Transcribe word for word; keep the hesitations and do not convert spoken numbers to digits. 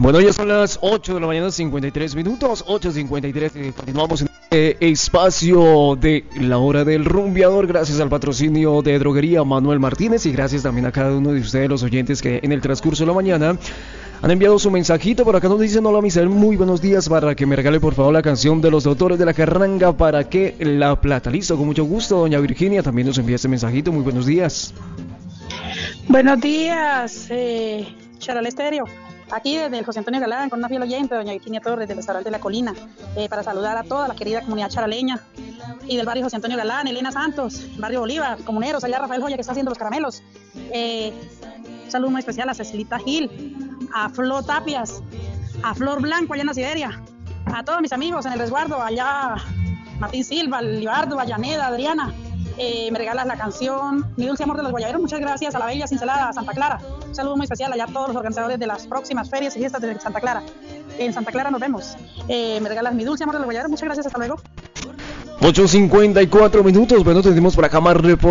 Bueno, ya son las ocho de la mañana, cincuenta y tres minutos, ocho cincuenta y tres, eh, continuamos en este espacio de la hora del rumbeador, gracias al patrocinio de Droguería Manuel Martínez y gracias también a cada uno de ustedes, los oyentes que en el transcurso de la mañana han enviado su mensajito. Por acá nos dicen: hola Misael, muy buenos días, para que me regale por favor la canción de los Doctores de la Carranga, para que La Plata. Listo, con mucho gusto. Doña Virginia también nos envía este mensajito, muy buenos días. Buenos días, eh, Charal Estéreo. Aquí desde el José Antonio Galán, con una fiel oyente, doña Virginia Torres, del restaurante La Colina, eh, para saludar a toda la querida comunidad charaleña y del barrio José Antonio Galán, Elena Santos, barrio Bolívar, comuneros, allá Rafael Joya, que está haciendo los caramelos. Eh, un saludo muy especial a Cecilita Gil, a Flo Tapias, a Flor Blanco, allá en la Siberia, a todos mis amigos en el resguardo, allá Martín Silva, Libardo, Vallaneda, Adriana. Eh, me regalas la canción Mi Dulce Amor de los Guayaberos. Muchas gracias a la bella Cincelada Santa Clara. Un saludo muy especial allá a todos los organizadores de las próximas ferias y fiestas de Santa Clara. En Santa Clara nos vemos. Eh, me regalas Mi Dulce Amor de los Guayaberos. Muchas gracias, hasta luego. ocho cincuenta y cuatro minutos. Bueno, tenemos por acá más reportes.